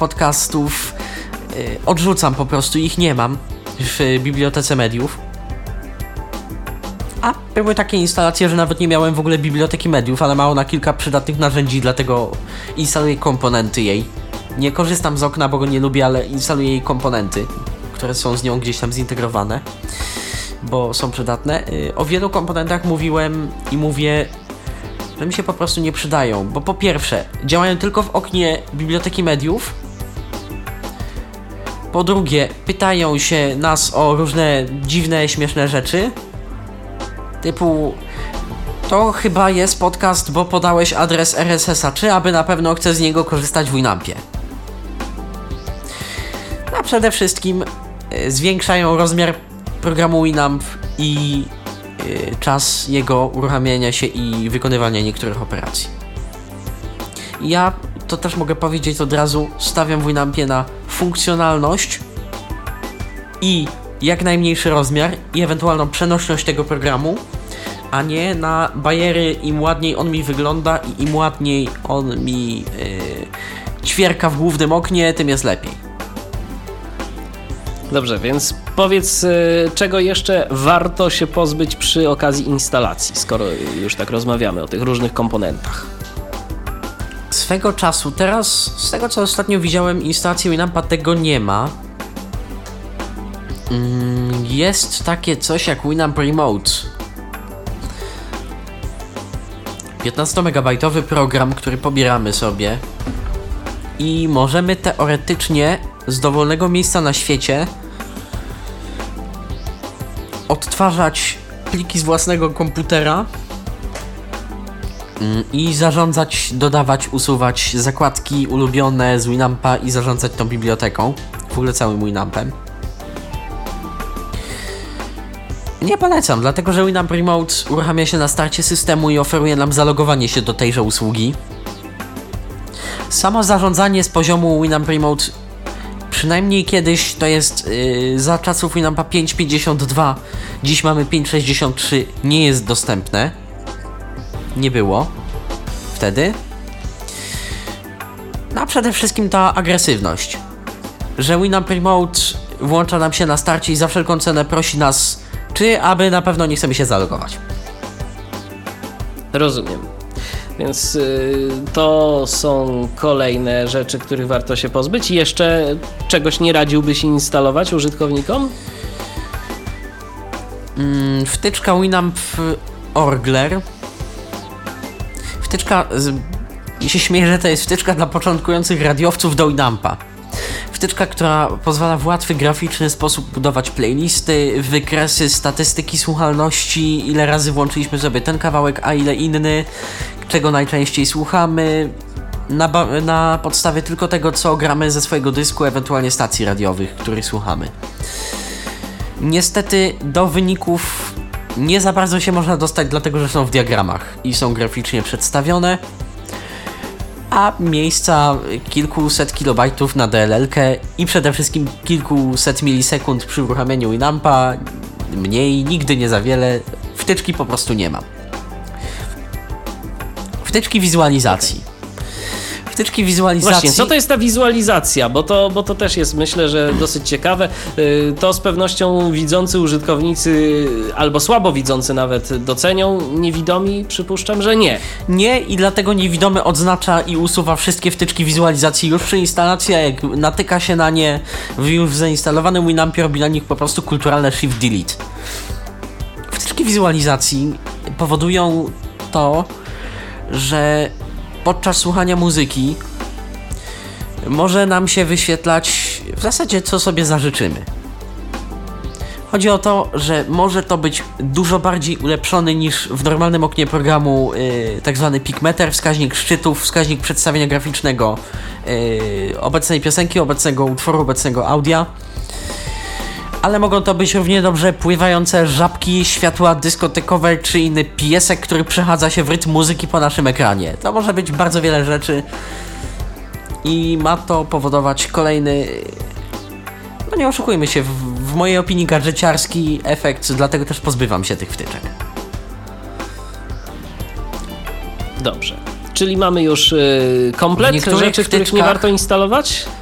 podcastów odrzucam po prostu, ich nie mam w bibliotece mediów. A były takie instalacje, że nawet nie miałem w ogóle biblioteki mediów, ale ma ona kilka przydatnych narzędzi, dlatego instaluję komponenty jej. Nie korzystam z okna, bo go nie lubię, ale instaluję jej komponenty, które są z nią gdzieś tam zintegrowane, bo są przydatne. O wielu komponentach mówiłem i mówię, że mi się po prostu nie przydają, bo po pierwsze, działają tylko w oknie biblioteki mediów. Po drugie, pytają się nas o różne dziwne, śmieszne rzeczy. Typu, to chyba jest podcast, bo podałeś adres RSS-a, czy aby na pewno chcę z niego korzystać w Winampie. A przede wszystkim zwiększają rozmiar programu Winamp i czas jego uruchamiania się i wykonywania niektórych operacji. Ja to też mogę powiedzieć od razu, stawiam w Winampie na funkcjonalność i jak najmniejszy rozmiar i ewentualną przenośność tego programu, a nie na bariery. Im ładniej on mi wygląda i im ładniej on mi ćwierka w głównym oknie, tym jest lepiej. Dobrze, więc powiedz, czego jeszcze warto się pozbyć przy okazji instalacji, skoro już tak rozmawiamy o tych różnych komponentach. Swego czasu, teraz z tego co ostatnio widziałem, instalacji Winampa tego nie ma. Jest takie coś jak Winamp Remote. 15-megabajtowy program, który pobieramy sobie i możemy teoretycznie z dowolnego miejsca na świecie odtwarzać pliki z własnego komputera i zarządzać, dodawać, usuwać zakładki ulubione z Winampa i zarządzać tą biblioteką, w ogóle całym Winampem. Nie polecam, dlatego że Winamp Remote uruchamia się na starcie systemu i oferuje nam zalogowanie się do tejże usługi. Samo zarządzanie z poziomu Winamp Remote, przynajmniej kiedyś, to jest za czasów Winampa 5.52, dziś mamy 5.63, nie jest dostępne. Nie było wtedy. No a przede wszystkim ta agresywność, że Winamp Remote włącza nam się na starcie i za wszelką cenę prosi nas, czy aby na pewno nie chcemy się zalogować. Rozumiem. Więc to są kolejne rzeczy, których warto się pozbyć. I jeszcze czegoś nie radziłbyś instalować użytkownikom? Wtyczka Winamp Orgler. Wtyczka, się śmieję, że to jest wtyczka dla początkujących radiowców do Winampa. Wtyczka, która pozwala w łatwy, graficzny sposób budować playlisty, wykresy, statystyki słuchalności, ile razy włączyliśmy sobie ten kawałek, a ile inny, czego najczęściej słuchamy, na podstawie tylko tego, co gramy ze swojego dysku, ewentualnie stacji radiowych, których słuchamy. Niestety do wyników nie za bardzo się można dostać, dlatego że są w diagramach i są graficznie przedstawione, a miejsca kilkuset kilobajtów na DLL-kę i przede wszystkim kilkuset milisekund przy uruchamianiu Winampa, mniej, nigdy nie za wiele, wtyczki po prostu nie ma. Wtyczki wizualizacji. Wtyczki wizualizacji. Właśnie, co to jest ta wizualizacja? Bo to też jest, myślę, że dosyć ciekawe. To z pewnością widzący użytkownicy, albo słabo widzący nawet, docenią. Niewidomi przypuszczam, że nie. Nie, i dlatego niewidomy odznacza i usuwa wszystkie wtyczki wizualizacji już przy instalacji, a jak natyka się na nie w już zainstalowanym Winampie, robi na nich po prostu kulturalne Shift Delete. Wtyczki wizualizacji powodują to, że podczas słuchania muzyki może nam się wyświetlać w zasadzie co sobie zażyczymy. Chodzi o to, że może to być dużo bardziej ulepszony niż w normalnym oknie programu tak zwany peakmeter, wskaźnik szczytów, wskaźnik przedstawienia graficznego obecnej piosenki, obecnego utworu, obecnego audia. Ale mogą to być równie dobrze pływające żabki, światła dyskotekowe czy inny piesek, który przechadza się w rytm muzyki po naszym ekranie. To może być bardzo wiele rzeczy i ma to powodować kolejny, no nie oszukujmy się, w mojej opinii gadżeciarski efekt, dlatego też pozbywam się tych wtyczek. Dobrze. Czyli mamy już komplet rzeczy, których nie warto instalować?